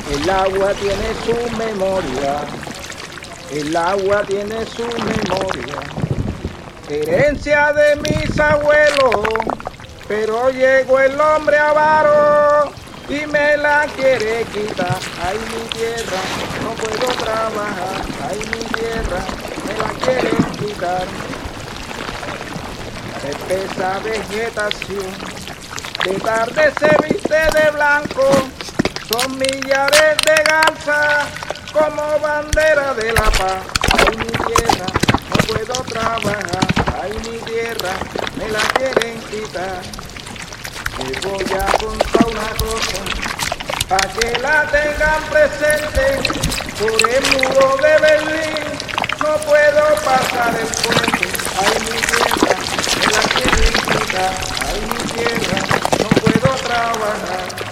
El agua tiene su memoria, el agua tiene su memoria. Herencia de mis abuelos, pero llegó el hombre avaro y me la quiere quitar. Ay, mi tierra, no puedo trabajar. Ay, mi tierra, me la quieren quitar. Espesa vegetación, de tarde se viste de blanco. Son millares de garzas como bandera de la paz. Ay, mi tierra, no puedo trabajar. Ay, mi tierra, me la quieren quitar. Les voy a contar una cosa, para que la tengan presente. Por el muro de Berlín no puedo pasar el puente. Ay, mi tierra, me la quieren quitar. Ay, mi tierra, no puedo trabajar.